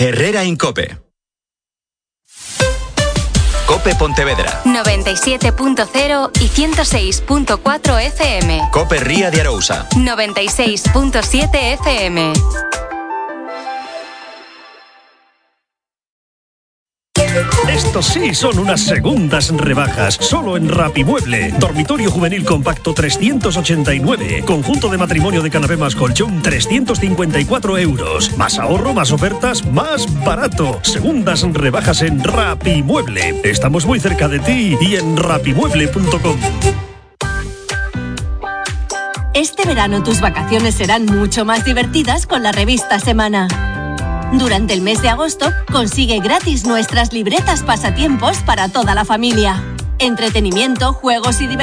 Herrera Incope. Cope Pontevedra 97.0 y 106.4 FM. Cope Ría de Arousa 96.7 FM. Estos sí son unas segundas rebajas, solo en Rapimueble. Dormitorio juvenil compacto 389. Conjunto de matrimonio de canapé más colchón 354 euros. Más ahorro, más ofertas, más barato. Segundas rebajas en Rapimueble. Estamos muy cerca de ti y en rapimueble.com. Este verano tus vacaciones serán mucho más divertidas con la revista Semana. Durante el mes de agosto, consigue gratis nuestras libretas pasatiempos para toda la familia. Entretenimiento, juegos y diversión